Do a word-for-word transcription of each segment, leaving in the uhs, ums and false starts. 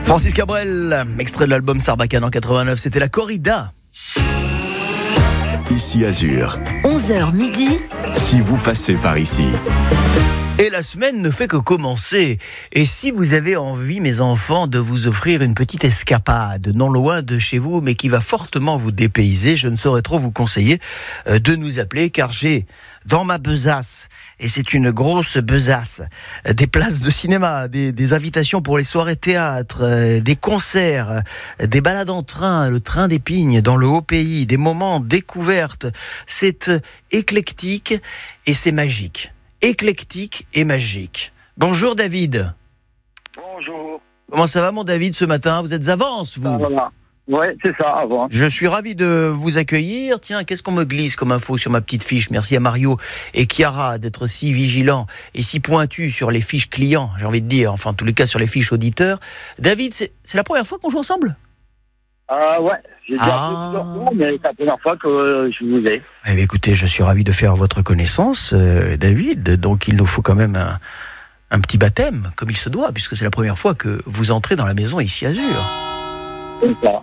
Francis Cabrel, extrait de l'album Sarbacane en quatre-vingt-neuf, c'était la corrida. Ici Azur. onze heures midi. Si vous passez par ici. Et la semaine ne fait que commencer. Et si vous avez envie, mes enfants, de vous offrir une petite escapade, non loin de chez vous, mais qui va fortement vous dépayser, je ne saurais trop vous conseiller de nous appeler, car j'ai dans ma besace, et c'est une grosse besace, des places de cinéma, des, des invitations pour les soirées théâtre, des concerts, des balades en train, le train des Pignes dans le Haut-Pays, des moments découvertes. C'est éclectique et c'est magique. Éclectique et magique. Bonjour David. Bonjour. Comment ça va mon David ce matin? Vous êtes avance vous? Voilà. Ouais, c'est ça, avant. Je suis ravi de vous accueillir. Tiens, qu'est-ce qu'on me glisse comme info sur ma petite fiche? Merci à Mario et Chiara d'être si vigilants et si pointus sur les fiches clients, j'ai envie de dire, enfin en tous les cas sur les fiches auditeurs. David, c'est, c'est la première fois qu'on joue ensemble? Ah ouais, j'ai déjà Ah. fait plusieurs fois, mais c'est la première fois que euh, je vous ai. Eh bien, écoutez, je suis ravi de faire votre connaissance, euh, David. Donc il nous faut quand même un, un petit baptême, comme il se doit, puisque c'est la première fois que vous entrez dans la maison ici Azur. C'est ça.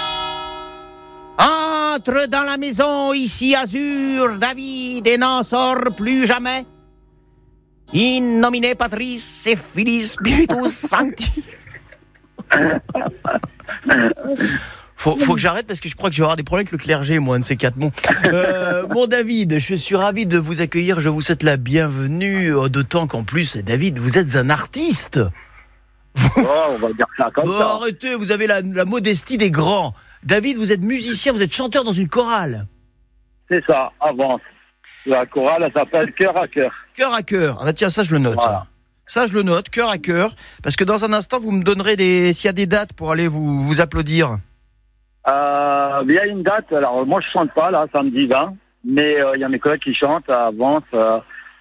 Entre dans la maison ici Azur, David, et n'en sort plus jamais. In nomine Patris et Filii Spiritus Sancti. Faut, faut que j'arrête parce que je crois que je vais avoir des problèmes avec le clergé, moi, un de ces quatre. Bon, euh, bon David, je suis ravi de vous accueillir. Je vous souhaite la bienvenue. D'autant qu'en plus, David, vous êtes un artiste. Oh, on va dire ça comme Oh, ça. arrêtez, vous avez la, la modestie des grands. David, vous êtes musicien, vous êtes chanteur dans une chorale. C'est ça, avance. La chorale, elle s'appelle Cœur à Cœur. Cœur à cœur. Ah, tiens, ça je le note. Voilà. Ça, ça je le note, cœur à cœur. Parce que dans un instant, vous me donnerez des, s'il y a des dates pour aller vous, vous applaudir. Euh, il y a une date, alors moi je chante pas là, samedi vingt, mais il euh, y a mes collègues qui chantent à Avance. Euh,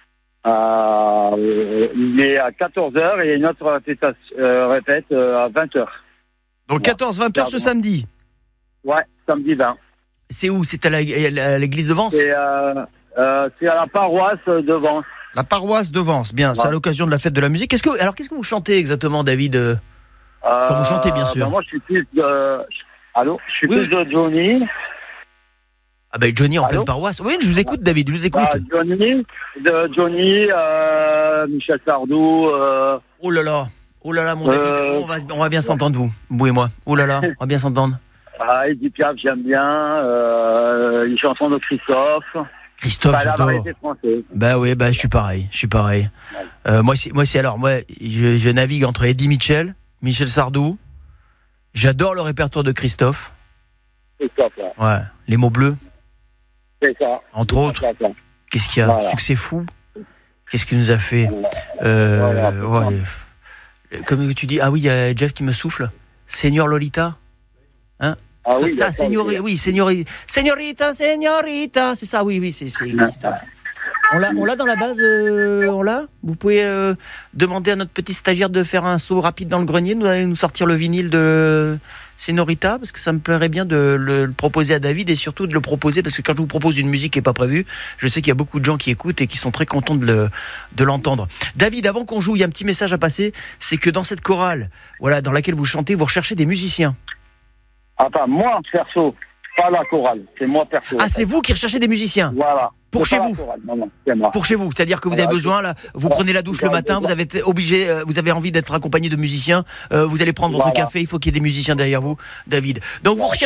euh, il est à quatorze heures et il y a une autre répétition, euh, répète euh, à vingt heures. Donc quatorze vingt heures ce samedi. Ouais, samedi vingt. C'est où? C'est à, la, à l'église de Vence? C'est, euh, euh, c'est à la paroisse de Vence. La paroisse de Vence, bien, ouais. C'est à l'occasion de la fête de la musique. Qu'est-ce que, alors qu'est-ce que vous chantez exactement, David? euh, Quand vous chantez, bien sûr. Ben moi je suis plus de... Allô, je suis Oui. plus de Johnny. Ah ben Johnny en Allô pleine paroisse. Oui, je vous écoute, David, je vous écoute. Ah, Johnny, de Johnny, euh, Michel Sardou. Euh, Oh là là, oh là là, mon Euh, David, on va, on va bien s'entendre, vous, vous et moi. Oh là là, on va bien s'entendre. ah, Edith Piaf, j'aime bien. Euh, les chansons de Christophe. Christophe, Bah, la j'adore. variété française. Bah oui, bah je suis pareil, je suis pareil. Euh, moi c'est, moi c'est alors, moi je, je navigue entre Eddie Mitchell, Michel Sardou. J'adore le répertoire de Christophe. Christophe, ouais. Ouais, les mots bleus, C'est ça. entre autres. C'est ça. Qu'est-ce qu'il y a? Voilà. Succès fou. Qu'est-ce qu'il nous a fait? euh, Voilà. ouais. Comme tu dis, ah oui, il y a Jeff qui me souffle. Seigneur Lolita. Hein? Ah ça, oui, ça, d'accord, señori- ok. oui, señori- Señorita, Señorita, c'est ça, oui, oui, c'est, c'est Christophe. On l'a, on l'a dans la base, euh, on l'a. Vous pouvez euh, demander à notre petit stagiaire de faire un saut rapide dans le grenier, nous, nous sortir le vinyle de Señorita, parce que ça me plairait bien de le, le proposer à David et surtout de le proposer, parce que quand je vous propose une musique qui n'est pas prévue, je sais qu'il y a beaucoup de gens qui écoutent et qui sont très contents de, le, de l'entendre. David, avant qu'on joue, il y a un petit message à passer, c'est que dans cette chorale, voilà, dans laquelle vous chantez, vous recherchez des musiciens. Enfin, moi, perso, pas la chorale. C'est moi, perso. Ah, c'est vous qui recherchez des musiciens? Voilà. Pour C'est chez pas la vous. chorale. Non, non, c'est moi. Pour chez vous, c'est-à-dire que vous Voilà, avez besoin, là, vous voilà. prenez la douche le matin, vous avez été obligé, euh, vous avez envie d'être accompagné de musiciens, euh, vous allez prendre votre Voilà. café, il faut qu'il y ait des musiciens derrière vous, David. Donc vous Voilà. recherchez